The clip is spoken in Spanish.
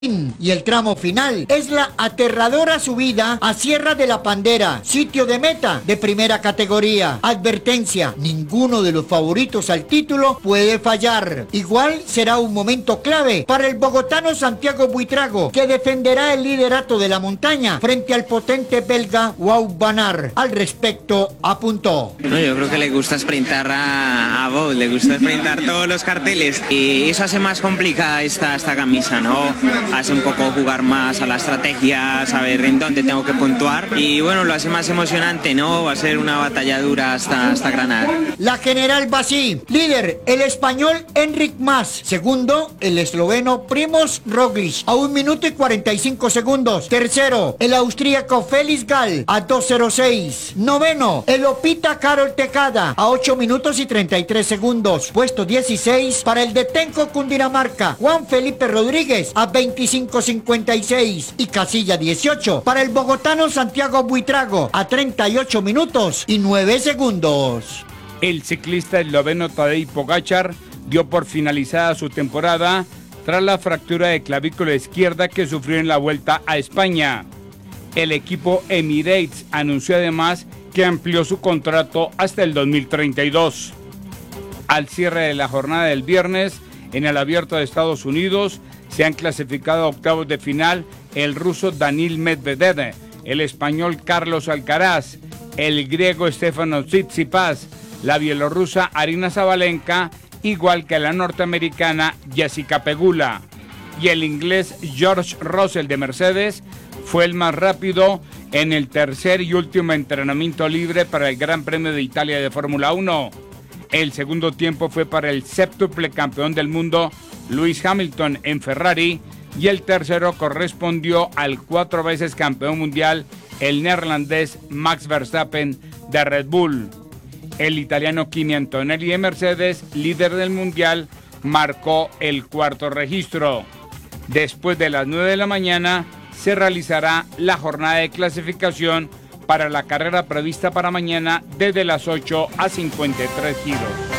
Y el tramo final es la aterradora subida a Sierra de la Pandera, sitio de meta de primera categoría. Advertencia, ninguno de los favoritos al título puede fallar. Igual será un momento clave para el bogotano Santiago Buitrago, que defenderá el liderato de la montaña frente al potente belga Wout van Aert. Al respecto, apuntó. No, yo creo que le gusta sprintar a Wout, le gusta sprintar todos los carteles y eso hace más complicada esta camisa, ¿no? Hace un poco jugar más a la estrategia, saber en dónde tengo que puntuar y bueno, lo hace más emocionante, ¿no? Va a ser una batalla dura hasta Granada. La General Basí, líder el español Enric Mas, segundo el esloveno Primož Roglič a 1 minuto y 45 segundos, tercero el austríaco Felix Gall a 2:06, noveno el opita Karol Tejada a 8 minutos y 33 segundos, puesto 16 para el de Tenco Cundinamarca Juan Felipe Rodríguez a 25:56 y casilla 18 para el bogotano Santiago Buitrago a 38 minutos y 9 segundos. El ciclista esloveno Tadej Pogačar dio por finalizada su temporada tras la fractura de clavícula izquierda que sufrió en la Vuelta a España. El equipo Emirates anunció además que amplió su contrato hasta el 2032. Al cierre de la jornada del viernes, en el Abierto de Estados Unidos, se han clasificado a octavos de final el ruso Daniil Medvedev, el español Carlos Alcaraz, el griego Stefanos Tsitsipas, la bielorrusa Arina Sabalenka, igual que la norteamericana Jessica Pegula. Y el inglés George Russell de Mercedes fue el más rápido en el tercer y último entrenamiento libre para el Gran Premio de Italia de Fórmula 1. El segundo tiempo fue para el séptuple campeón del mundo Lewis Hamilton en Ferrari y el tercero correspondió al 4 veces campeón mundial, el neerlandés Max Verstappen de Red Bull. El italiano Kimi Antonelli de Mercedes, líder del mundial, marcó el cuarto registro. Después de las 9 de la mañana se realizará la jornada de clasificación para la carrera prevista para mañana desde las 8 a 53 giros.